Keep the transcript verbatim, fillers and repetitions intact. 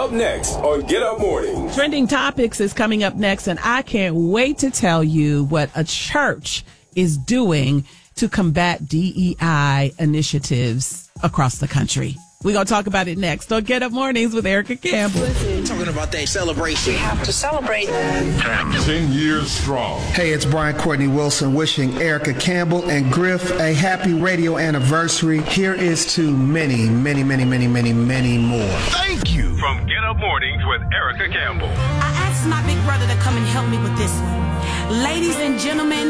Up next on Get Up Mornings. Trending Topics is coming up next, and I can't wait to tell you what a church is doing to combat D E I initiatives across the country. We're going to talk about it next on Get Up Mornings with Erica Campbell. Talking about that celebration. We have to celebrate. Ten years strong. Hey, it's Brian Courtney Wilson wishing Erica Campbell and Griff a happy radio anniversary. Here is to many, many, many, many, many, many more. Thank you. From Get Up Mornings with Erica Campbell. I asked my big brother to come and help me with this one. Ladies and gentlemen,